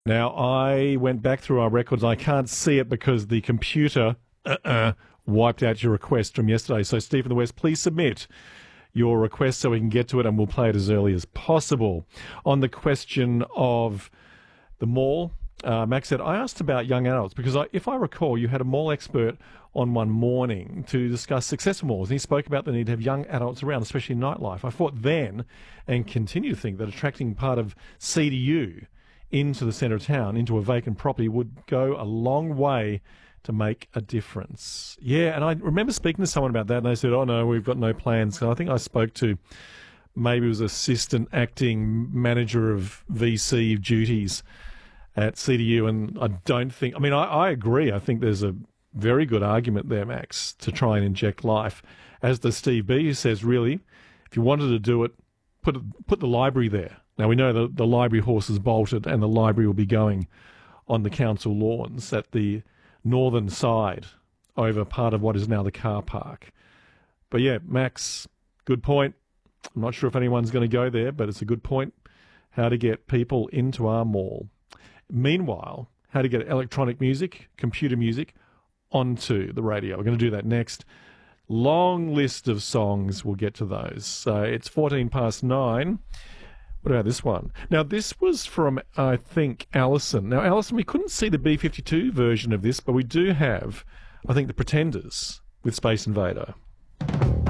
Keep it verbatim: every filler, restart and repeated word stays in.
Now, I went back through our records. I can't see it because the computer uh-uh, wiped out your request from yesterday. So, Steve in the West, please submit your request so we can get to it, and we'll play it as early as possible. On the question of the mall, uh, Max said, I asked about young adults because I, if I recall, you had a mall expert on one morning to discuss successful malls, and he spoke about the need to have young adults around, especially in nightlife. I thought then, and continue to think, that attracting part of C D U into the centre of town, into a vacant property, would go a long way to make a difference. Yeah, and I remember speaking to someone about that, and they said, oh, no, we've got no plans. So I think I spoke to, maybe it was assistant acting manager of V C duties at C D U, and I don't think, I mean, I, I agree. I think there's a very good argument there, Max, to try and inject life. As the Steve B, who says, really, if you wanted to do it, put put the library there. Now, we know that the library horse is bolted, and the library will be going on the council lawns at the northern side over part of what is now the car park. But yeah, Max, good point. I'm not sure if anyone's going to go there, but it's a good point. How to get people into our mall. Meanwhile, how to get electronic music, computer music, onto the radio. We're going to do that next. Long list of songs. We'll get to those. So it's fourteen past nine. What about this one? Now, this was from, I think, Alison. Now, Alison, we couldn't see the B fifty-two version of this, but we do have, I think, the Pretenders with Space Invader.